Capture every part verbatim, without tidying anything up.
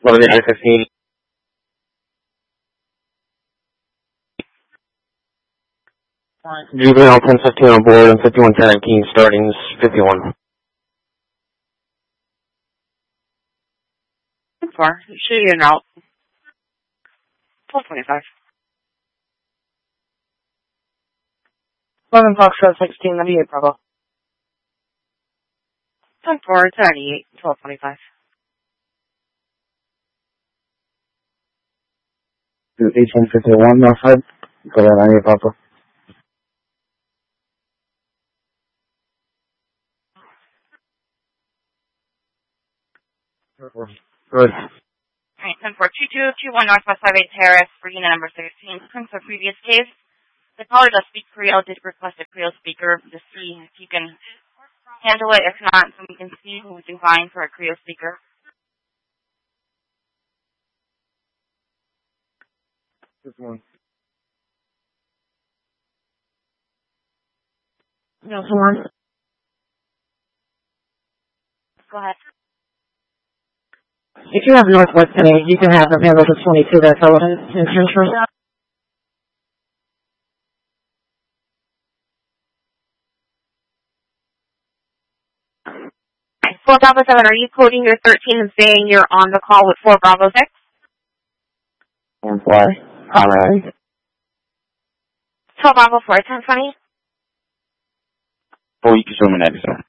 eleven nine fifteen. Juvenile ten fifteen on board and fifty-one ten nineteen starting fifty-one. Far. Shoot you out. twelve twenty-five. eleven Foxtrot sixteen, ninety-eight, Bravo. ten four, ninety-eight, twelve twenty-five. eighteen fifty-one, Northside. Go ahead, ninety-eight, Papa. Good. Alright, ten four two two two one Northwest five eight Terrace, Regina number sixteen. Since the previous case, the caller does speak Creole, did request a Creole speaker. Just see if you can handle it. If not, then we can see who we can find for a Creole speaker. This one. No, someone. Go ahead. If you have Northwest today, you can have them handle the twenty-two that's relevant in transfer. four Bravo seven, are you coding your thirteen and saying you're on the call with four Bravo six? And four. Alright. twelve Bravo four, ten twenty. Oh, you can show me that, sir.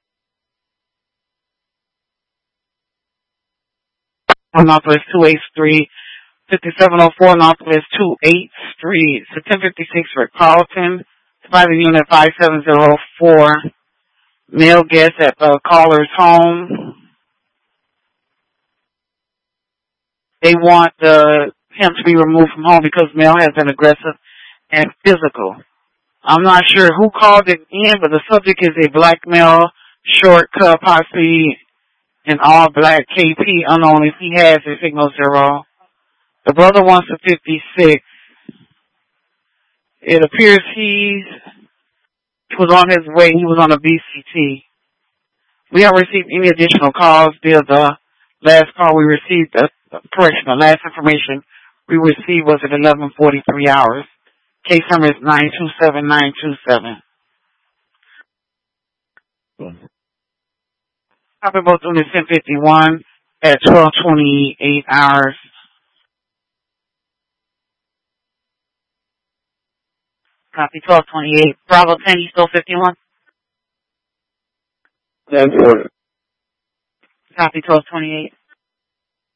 Northwest two eighth Street, fifty-seven oh four Northwest two eighth Street, so ten fifty-six for Carlton, private unit five seven zero four, male guest at the caller's home. They want uh, him to be removed from home because male has been aggressive and physical. I'm not sure who called it in, but the subject is a black male, short cut, posse, in all black K P, unknown if he has a signal zero. The brother wants a fifty-six. It appears he's, he was on his way, he was on a B C T. We haven't received any additional calls via the last call we received, uh, correction, the last information we received was at eleven forty-three hours. Case number is nine two seven nine two seven. Copy both units ten fifty-one at twelve twenty-eight hours. Copy twelve twenty-eight. Bravo ten, you still fifty-one? ten four. Copy twelve twenty-eight.